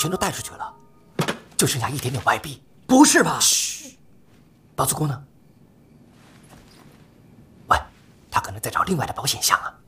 全都带出去了，就剩下一点点外币。 不是吧？ 嘘，包租公呢？喂，他可能在找另外的保险箱啊。